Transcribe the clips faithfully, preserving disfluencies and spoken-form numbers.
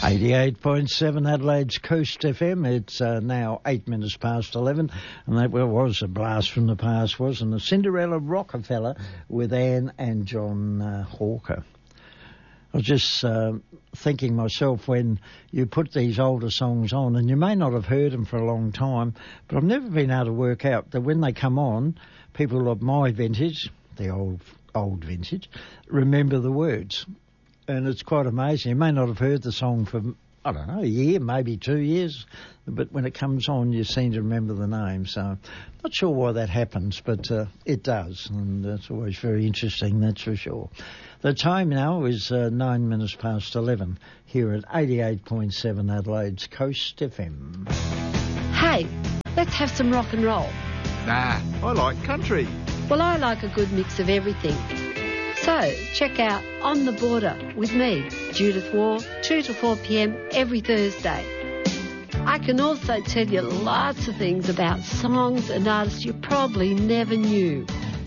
eighty-eight point seven Adelaide's Coast F M. It's uh, now eight minutes past eleven, and that well, was a blast from the past, wasn't it? Cinderella Rockefeller with Anne and John uh, Hawker. I was just uh, thinking myself, when you put these older songs on, and you may not have heard them for a long time, but I've never been able to work out that when they come on, people of my vintage, the old old vintage, remember the words. And it's quite amazing. You may not have heard the song for, I don't know, a year, maybe two years, but when it comes on, you seem to remember the name. So not sure why that happens, but uh, it does, and it's always very interesting, that's for sure. The time now is uh, nine minutes past eleven here at eighty-eight point seven Adelaide's Coast F M. Hey, let's have some rock and roll. Nah, I like country. Well, I like a good mix of everything. So, check out On the Border with me, Judith Waugh, two to four p.m. every Thursday. I can also tell you lots of things about songs and artists you probably never knew.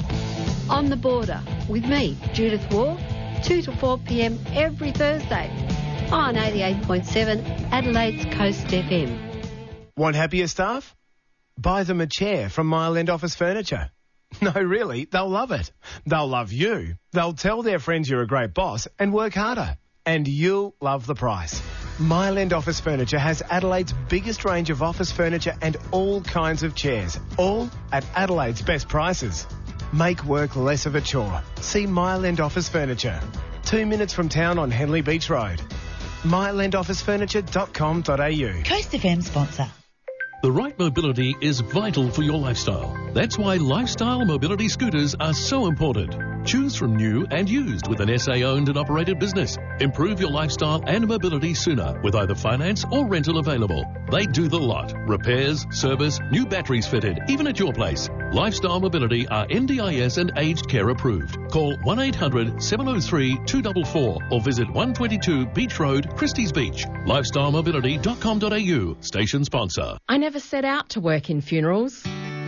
On the Border with me, Judith Waugh, two to four p.m. every Thursday on eighty-eight point seven Adelaide's Coast F M. Want happier staff? Buy them a chair from Mile End Office Furniture. No, really, they'll love it. They'll love you. They'll tell their friends you're a great boss and work harder. And you'll love the price. Mile End Office Furniture has Adelaide's biggest range of office furniture and all kinds of chairs, all at Adelaide's best prices. Make work less of a chore. See Mile End Office Furniture. Two minutes from town on Henley Beach Road. mile end office furniture dot com dot a u. Coast F M sponsor. The right mobility is vital for your lifestyle. That's why lifestyle mobility scooters are so important. Choose from new and used with an S A-owned and operated business. Improve your lifestyle and mobility sooner with either finance or rental available. They do the lot. Repairs, service, new batteries fitted, even at your place. Lifestyle Mobility are N D I S and aged care approved. Call one eight hundred seven oh three two four four or visit one twenty-two Beach Road, Christie's Beach. lifestyle mobility dot com dot a u. Station sponsor. I never set out to work in funerals.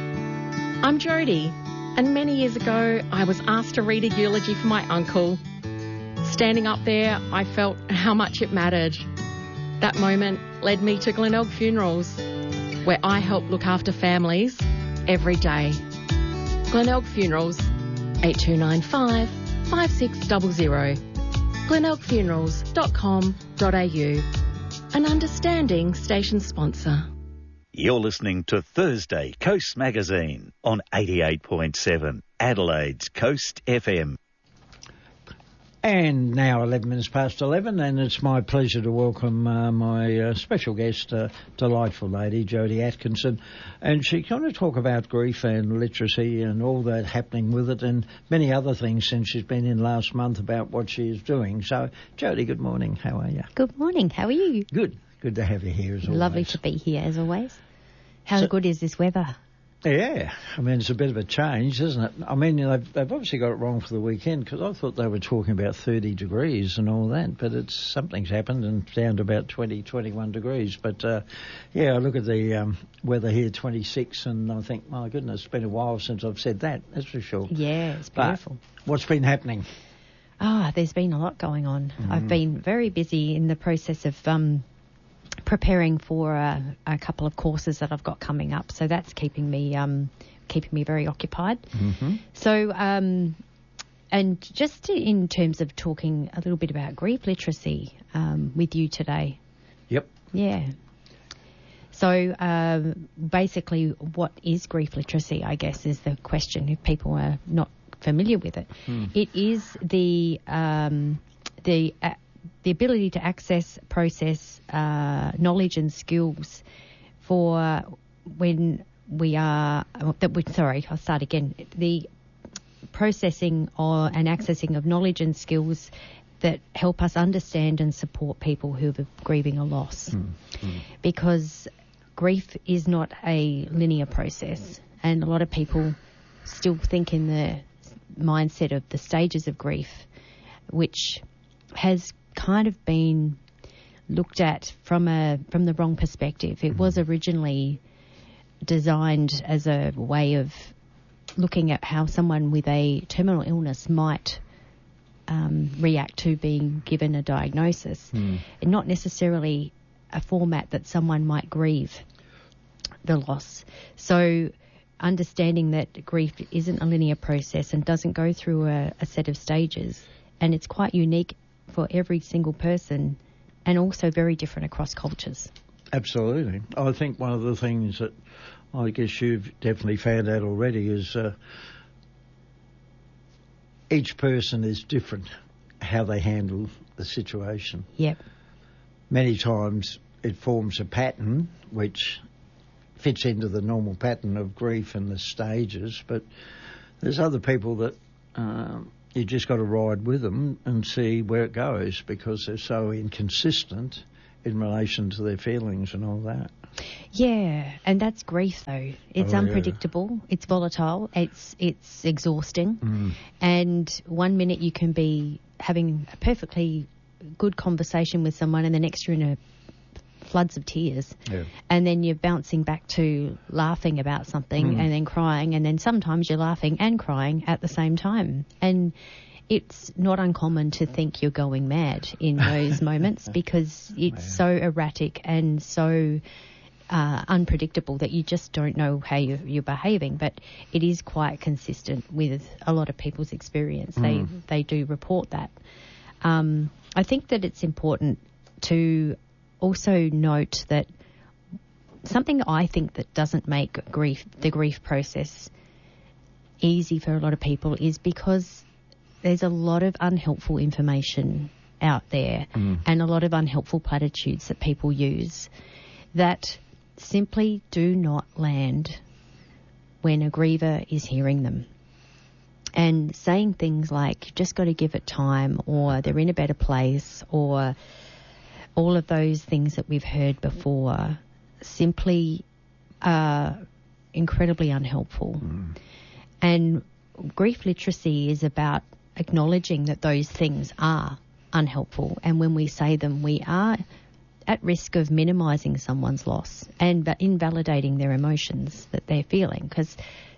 I'm Jodie, and many years ago I was asked to read a eulogy for my uncle. Standing up there, I felt how much it mattered. That moment led me to Glenelg Funerals, where I help look after families every day. Glenelg Funerals, eight two nine five, five six zero zero. glenelg funerals dot com dot a u. An understanding station sponsor. You're listening to Thursday Coast Magazine on eighty-eight point seven Adelaide's Coast F M. And now eleven minutes past eleven, and it's my pleasure to welcome uh, my uh, special guest, uh, delightful lady, Jodie Atkinson. And she's going to talk about grief and literacy and all that happening with it, and many other things since she's been in last month about what she is doing. So, Jodie, good morning. How are you? Good morning. How are you? Good. Good to have you here as always. Lovely to be here as always. How So- good is this weather? Yeah, I mean, it's a bit of a change, isn't it? I mean, they've, they've obviously got it wrong for the weekend, because I thought they were talking about thirty degrees and all that, but it's something's happened and down to about twenty, twenty-one degrees. But, uh, yeah, I look at the um, weather here, twenty-six, and I think, my goodness, it's been a while since I've said that, that's for sure. Yeah, it's But beautiful. what's been happening? Ah, there's been a lot going on. Mm. I've been very busy in the process of um, preparing for a, a couple of courses that I've got coming up, so that's keeping me um, keeping me very occupied. Mm-hmm. So, um, and just in terms of talking a little bit about grief literacy um, with you today. Yep. Yeah. So um, basically, what is grief literacy, I guess, is the question if people are not familiar with it. Mm. It is the um, the uh, the ability to access, process uh, knowledge and skills for when we are, that we, sorry, I'll start again. The processing or and accessing of knowledge and skills that help us understand and support people who are grieving a loss. Mm. Mm. Because grief is not a linear process, and a lot of people still think in the mindset of the stages of grief, which has kind of been looked at from a from the wrong perspective. It was originally designed as a way of looking at how someone with a terminal illness might um, react to being given a diagnosis, Mm. and not necessarily a format that someone might grieve the loss. So understanding that grief isn't a linear process and doesn't go through a, a set of stages, and it's quite unique for every single person and also very different across cultures. Absolutely. I think one of the things that I guess you've definitely found out already is uh, each person is different how they handle the situation. Yep. Many times it forms a pattern which fits into the normal pattern of grief and the stages, but there's other people that um, you just got to ride with them and see where it goes, because they're so inconsistent in relation to their feelings and all that. Yeah, and that's grief though. It's Oh, unpredictable, yeah. It's volatile, it's it's exhausting, Mm. and one minute you can be having a perfectly good conversation with someone and the next you're in a floods of tears, Yeah. and then you're bouncing back to laughing about something Mm. and then crying, and then sometimes you're laughing and crying at the same time. And it's not uncommon to think you're going mad in those moments, because it's Yeah. so erratic and so uh, unpredictable that you just don't know how you're, you're behaving. But it is quite consistent with a lot of people's experience. Mm. They they do report that. Um, I think that it's important to also note that something I think that doesn't make grief the grief process easy for a lot of people is because there's a lot of unhelpful information out there, Mm. and a lot of unhelpful platitudes that people use that simply do not land when a griever is hearing them. And saying things like, you've just got to give it time, or they're in a better place, or all of those things that we've heard before simply are incredibly unhelpful. Mm. And grief literacy is about acknowledging that those things are unhelpful, and when we say them, we are at risk of minimising someone's loss and invalidating their emotions that they're feeling, because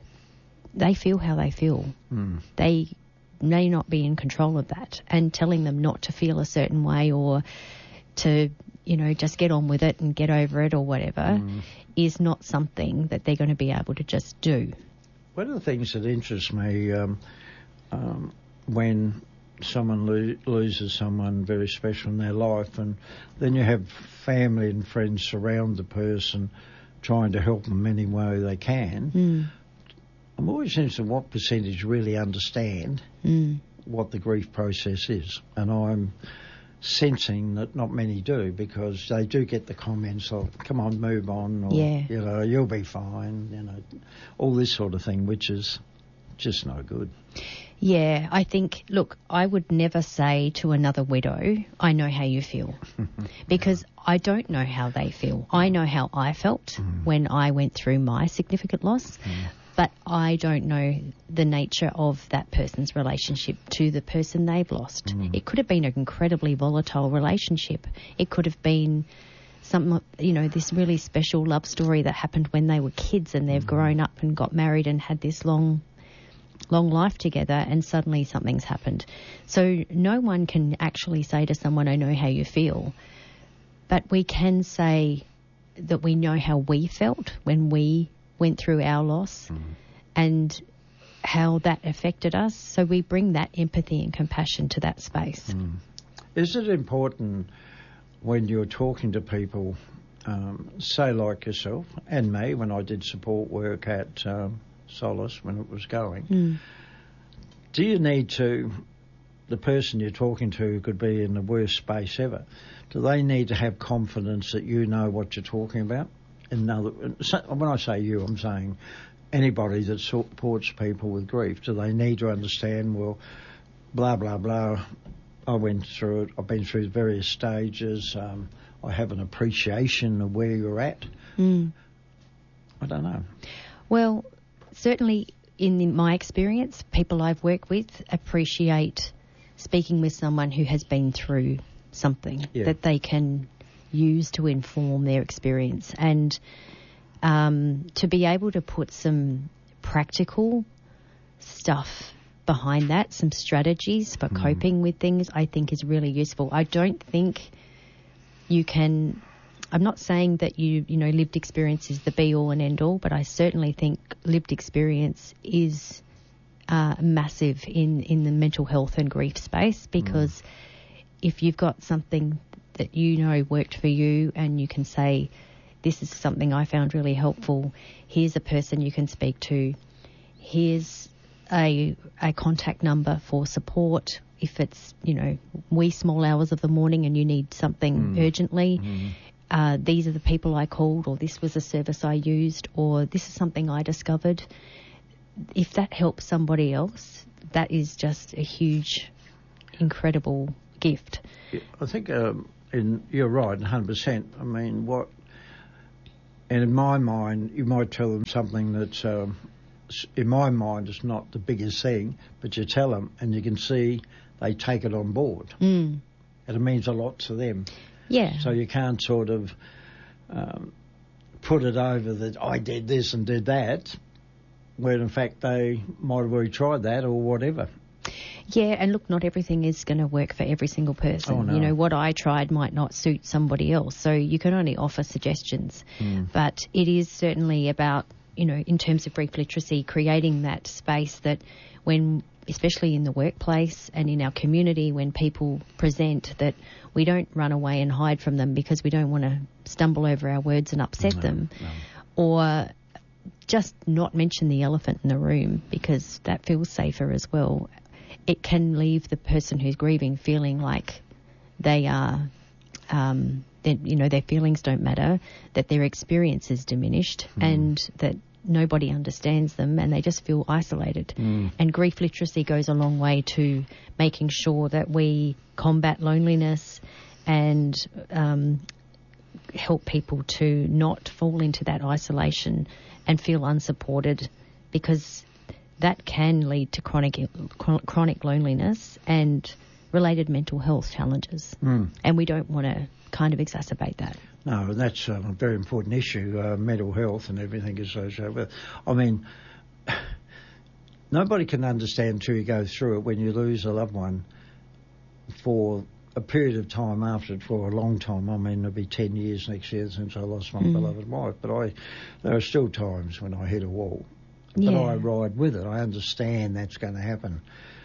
they feel how they feel. Mm. They may not be in control of that, and telling them not to feel a certain way or to, you know, just get on with it and get over it or whatever Mm. is not something that they're going to be able to just do. One of the things that interests me um, um, when someone lo- loses someone very special in their life, and then you have family and friends surround the person trying to help them any way they can, Mm. I'm always interested in what percentage really understand Mm. what the grief process is. And I'm sensing that not many do, because they do get the comments of, come on, move on, or, Yeah. you know, you'll be fine, you know, all this sort of thing, which is just no good. Yeah, I think, look, I would never say to another widow, I know how you feel, because I don't know how they feel. I know how I felt Mm. when I went through my significant loss, but I don't know the nature of that person's relationship to the person they've lost. Mm. It could have been an incredibly volatile relationship. It could have been some, you know, this really special love story that happened when they were kids and they've grown up and got married and had this long long life together, and suddenly something's happened. So no one can actually say to someone, I know how you feel, but we can say that we know how we felt when we went through our loss Mm. and how that affected us. So we bring that empathy and compassion to that space. Mm. Is it important when you're talking to people, um, say like yourself and me, when I did support work at um, Solace when it was going, Mm. do you need to, the person you're talking to could be in the worst space ever, do they need to have confidence that you know what you're talking about? In other, so when I say you, I'm saying anybody that supports people with grief, do they need to understand, well, blah, blah, blah, I went through it, I've been through various stages, um, I have an appreciation of where you're at? Mm. I don't know. Well, certainly in my experience, people I've worked with appreciate speaking with someone who has been through something Yeah. that they can use to inform their experience, and um, to be able to put some practical stuff behind that, some strategies for Mm. coping with things, I think is really useful. I don't think you can... I'm not saying that you, you know, lived experience is the be-all and end-all, but I certainly think lived experience is uh, massive in, in the mental health and grief space, because mm. if you've got something that you know worked for you and you can say, this is something I found really helpful, here's a person you can speak to, here's a, a contact number for support if it's, you know, wee small hours of the morning and you need something mm. urgently. Mm. Uh, these are the people I called, or this was a service I used, or this is something I discovered. If that helps somebody else, that is just a huge, incredible gift. Yeah, I think um, in, you're right, one hundred percent. I mean, what... And in my mind, you might tell them something that's, um, in my mind, is not the biggest thing, but you tell them and you can see they take it on board. Mm. And it means a lot to them. Yeah. So you can't sort of um, put it over that I did this and did that, when in fact they might have already tried that or whatever. Yeah, and look, not everything is going to work for every single person. Oh, no. You know, what I tried might not suit somebody else, so you can only offer suggestions. Mm. But it is certainly about, you know, in terms of grief literacy, creating that space that when, especially in the workplace and in our community, when people present, that we don't run away and hide from them because we don't want to stumble over our words and upset no, them. No. Or just not mention the elephant in the room because that feels safer as well. It can leave the person who's grieving feeling like they are, um, that, you know, their feelings don't matter, that their experience is diminished, mm. and that nobody understands them, and they just feel isolated. Mm. And grief literacy goes a long way to making sure that we combat loneliness and um, help people to not fall into that isolation and feel unsupported, because that can lead to chronic chronic loneliness and related mental health challenges. Mm. And we don't want to kind of exacerbate that. No, and that's um, a very important issue, uh, mental health and everything associated with it. I mean, nobody can understand until you go through it when you lose a loved one for a period of time after it, for a long time. I mean, it'll be ten years next year since I lost my mm. beloved wife, but I, there are still times when I hit a wall. But Yeah. I ride with it. I understand that's going to happen.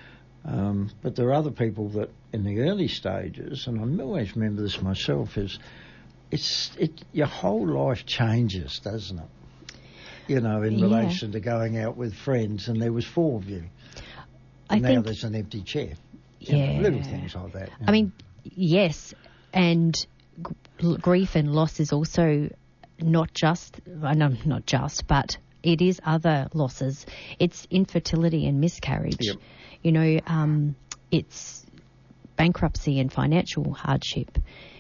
Um, but there are other people that in the early stages, and I always remember this myself, is it's it your whole life changes, doesn't it? You know, in Yeah. relation to going out with friends, and there was four of you. I And now think, there's an empty chair. You yeah. know, little things like that. you I know. mean, yes, and g- grief and loss is also not just, I know not just, but it is other losses. It's infertility and miscarriage. Yep. You know, um, it's bankruptcy and financial hardship.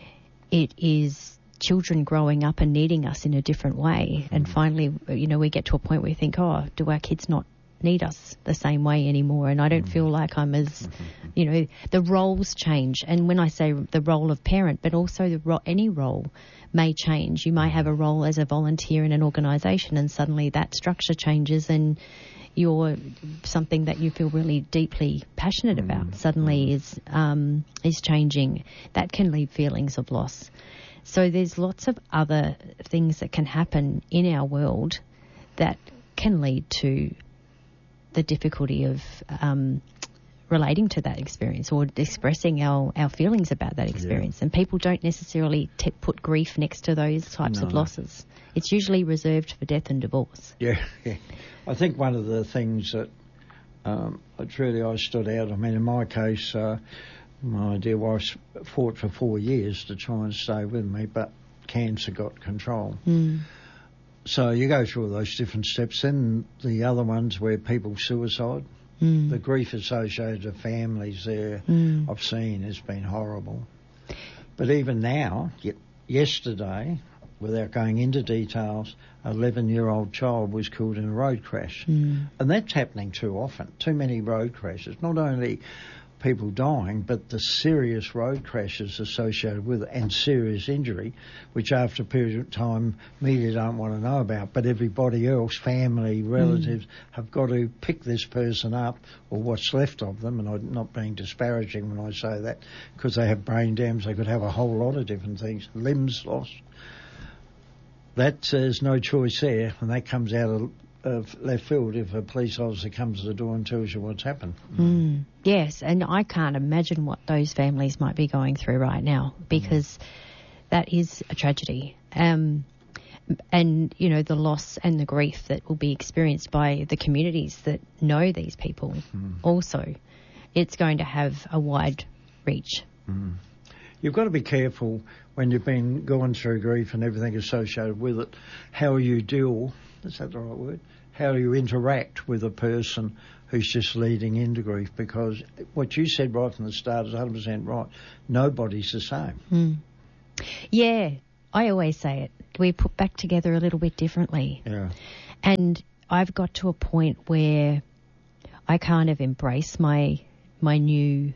It is children growing up and needing us in a different way. And finally, you know, we get to a point where we think, oh, do our kids not need us the same way anymore? And I don't feel like I'm as, you know, the roles change. And when I say the role of parent, but also the ro- any role may change. You might have a role as a volunteer in an organisation, and suddenly that structure changes, and you're something that you feel really deeply passionate about suddenly is um, is changing. That can leave feelings of loss. So there's lots of other things that can happen in our world that can lead to the difficulty of um, relating to that experience or expressing our, our feelings about that experience. Yeah. And people don't necessarily t- put grief next to those types no. of losses. It's usually reserved for death and divorce. Yeah, yeah. I think one of the things that um, that really I stood out, I mean, in my case, uh, my dear wife fought for four years to try and stay with me, but cancer got control. Mm. So you go through all those different steps. Then the other ones where people suicide, Mm. the grief associated to families there, mm. I've seen has been horrible. But even now, y- yesterday, without going into details, an eleven-year-old child was killed in a road crash. Mm. And that's happening too often, too many road crashes. Not only people dying, but the serious road crashes associated with it and serious injury, which after a period of time media don't want to know about, but everybody else, family, relatives, mm. have got to pick this person up or what's left of them, and I'm not being disparaging when I say that, because they have brain damage, they could have a whole lot of different things, limbs lost. That there's no choice there, and that comes out of of left field if a police officer comes to the door and tells you what's happened. Mm. Yes, and I can't imagine what those families might be going through right now, because mm. that is a tragedy. Um, and, you know, the loss and the grief that will be experienced by the communities that know these people mm. also. It's going to have a wide reach. Mm. You've got to be careful when you've been going through grief and everything associated with it, how you deal, is that the right word? How you interact with a person who's just leading into grief, because what you said right from the start is one hundred percent right. Nobody's the same. Mm. Yeah, I always say it. We put back together a little bit differently. Yeah. And I've got to a point where I kind of embrace my my new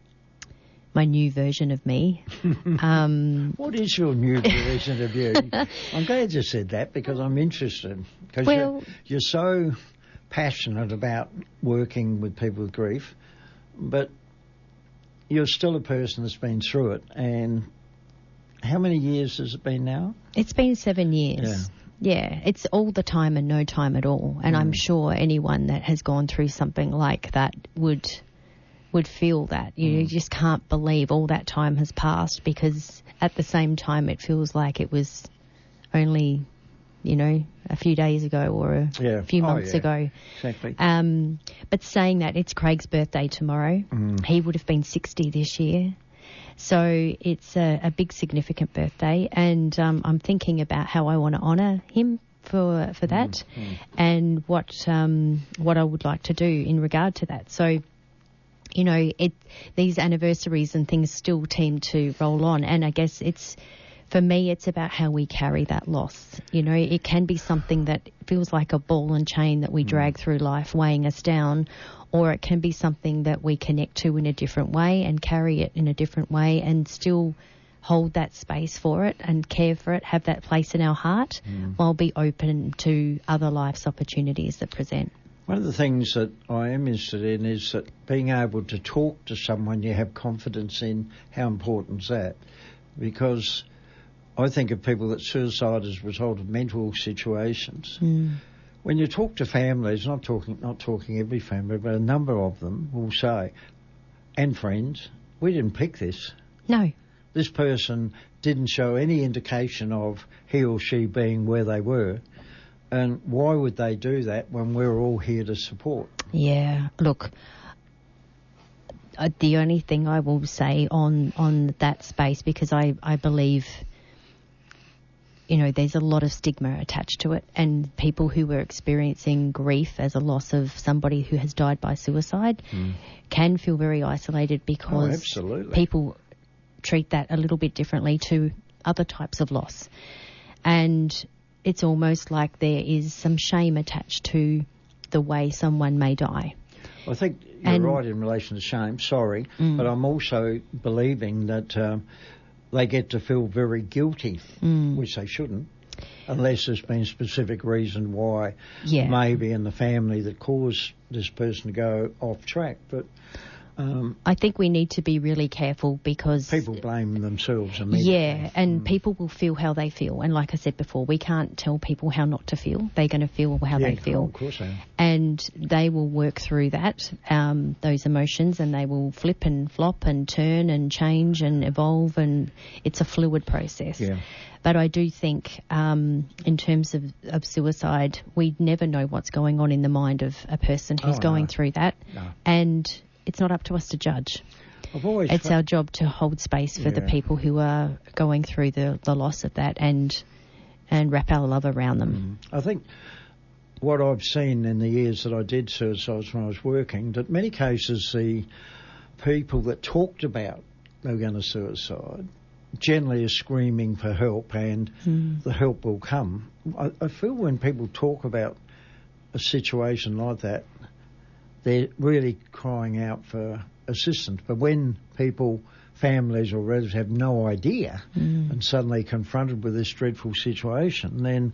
my new version of me. Um, what is your new version of you? I'm glad you said that, because I'm interested. Because well, you're, you're so passionate about working with people with grief, but you're still a person that's been through it. And how many years has it been now? It's been seven years. Yeah. Yeah, it's all the time and no time at all. And mm. I'm sure anyone that has gone through something like that would... would feel that. You, mm. you just can't believe all that time has passed, because at the same time it feels like it was only, you know, a few days ago or a yeah. few months oh, yeah. ago. Exactly. Um, but saying that, it's Craig's birthday tomorrow. Mm. He would have been sixty this year. So it's a, a big significant birthday, and um, I'm thinking about how I want to honour him for for that mm. Mm. and what um, what I would like to do in regard to that. So, you know, it these anniversaries and things still seem to roll on, and I guess it's, for me, it's about how we carry that loss. You know, it can be something that feels like a ball and chain that we mm. drag through life, weighing us down, or it can be something that we connect to in a different way and carry it in a different way and still hold that space for it and care for it, have that place in our heart, mm. while be open to other life's opportunities that present. One of the things that I am interested in is that being able to talk to someone you have confidence in, how important is that? Because I think of people that suicide as a result of mental situations. Mm. When you talk to families, not talking not talking every family, but a number of them will say, and friends, we didn't pick this. No. This person didn't show any indication of he or she being where they were. And why would they do that when we're all here to support? Yeah, look, uh, the only thing I will say on, on that space, because I, I believe, you know, there's a lot of stigma attached to it, and people who are experiencing grief as a loss of somebody who has died by suicide mm. can feel very isolated, because oh, absolutely. people treat that a little bit differently to other types of loss. And it's almost like there is some shame attached to the way someone may die. I think you're and, right in relation to shame, sorry, mm. but I'm also believing that um, they get to feel very guilty, mm. which they shouldn't, unless there's been specific reason why yeah. maybe in the family that caused this person to go off track. But Um, I think we need to be really careful, because people blame themselves immediately. Yeah, and mm. people will feel how they feel. And like I said before, we can't tell people how not to feel. They're going to feel how yeah, they feel. Oh, of course they are. And they will work through that, um, those emotions, and they will flip and flop and turn and change and evolve, and it's a fluid process. Yeah. But I do think um, in terms of, of suicide, we never know what's going on in the mind of a person who's oh, going no. through that. No. And it's not up to us to judge. I've always it's felt, our job to hold space for yeah. the people who are going through the, the loss of that, and and wrap our love around them. Mm. I think what I've seen in the years that I did suicides when I was working, that many cases the people that talked about they were going to suicide generally are screaming for help, and mm. the help will come. I, I feel when people talk about a situation like that, they're really crying out for assistance. But when people, families or relatives have no idea mm. and suddenly confronted with this dreadful situation, then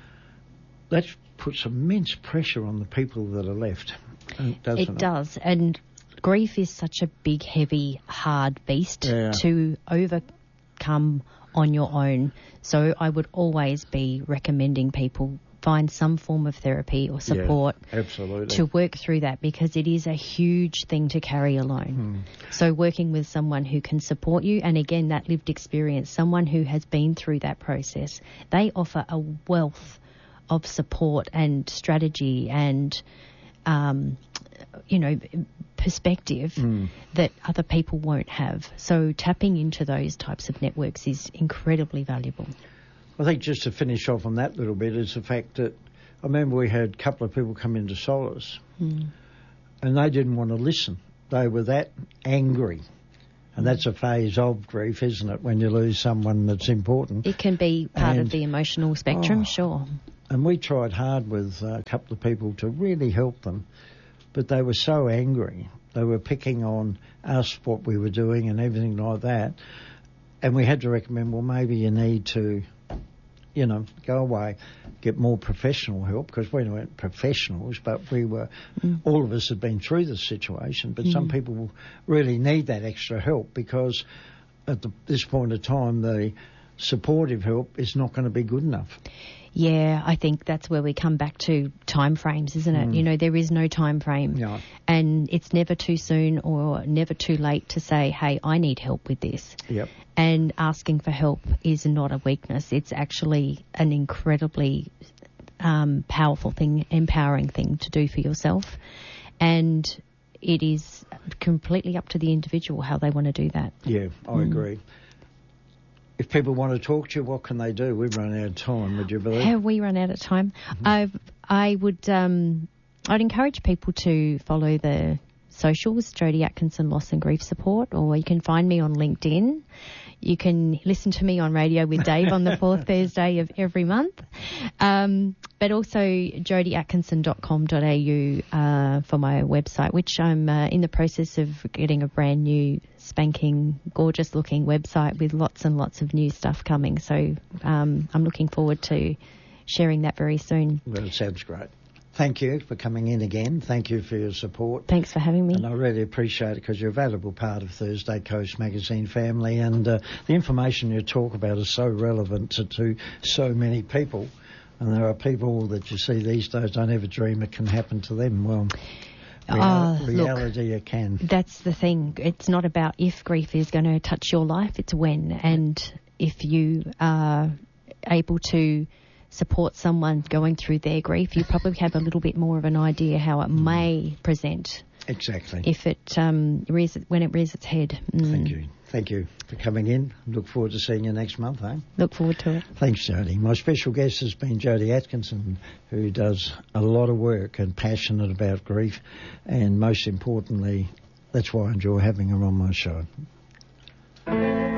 that puts immense pressure on the people that are left, doesn't it? It does, and grief is such a big, heavy, hard beast yeah. to overcome on your own. So I would always be recommending people find some form of therapy or support yeah, absolutely. to work through that, because it is a huge thing to carry alone. Hmm. So working with someone who can support you, and again, that lived experience, someone who has been through that process, they offer a wealth of support and strategy and, um, you know, perspective mm. that other people won't have. So tapping into those types of networks is incredibly valuable. I think just to finish off on that little bit is the fact that I remember we had a couple of people come into Solace mm. and they didn't want to listen. They were that angry. And that's a phase of grief, isn't it, when you lose someone that's important. It can be part and, of the emotional spectrum, oh, sure. And we tried hard with a couple of people to really help them, but they were so angry. They were picking on us, what we were doing and everything like that. And we had to recommend, well, maybe you need to, you know, go away, get more professional help, because we weren't professionals, but we were, mm. all of us had been through this situation, but mm. some people really need that extra help, because at the, this point of time, the supportive help is not going to be good enough. Yeah, I think that's where we come back to time frames, isn't it? Mm. You know, there is no time frame. Yeah. And it's never too soon or never too late to say, hey, I need help with this. Yep. And asking for help is not a weakness. It's actually an incredibly um, powerful thing, empowering thing to do for yourself. And it is completely up to the individual how they want to do that. Yeah, I mm. agree. If people want to talk to you, what can they do? We've run out of time, would you believe? Have we run out of time? Mm-hmm. I I would um, I'd encourage people to follow the socials, Jodie Atkinson Loss and Grief Support, or you can find me on LinkedIn. You can listen to me on Radio with Dave on the fourth Thursday of every month. Um, but also jodie atkinson dot com dot a u uh, for my website, which I'm uh, in the process of getting a brand new, spanking, gorgeous-looking website with lots and lots of new stuff coming. So um, I'm looking forward to sharing that very soon. Well, it sounds great. Thank you for coming in again. Thank you for your support. Thanks for having me. And I really appreciate it, because you're a valuable part of Thursday Coast Magazine family, and uh, the information you talk about is so relevant to, to so many people. And there are people that you see these days don't ever dream it can happen to them. Well, real- uh, reality look, it can. That's the thing. It's not about if grief is going to touch your life, it's when. And if you are able to support someone going through their grief, you probably have a little bit more of an idea how it may present. Exactly. If it um, rears, when it rears its head. Mm. Thank you. Thank you for coming in. Look forward to seeing you next month, eh? Look forward to it. Thanks, Jodie. My special guest has been Jodie Atkinson, who does a lot of work and passionate about grief, and most importantly, that's why I enjoy having her on my show.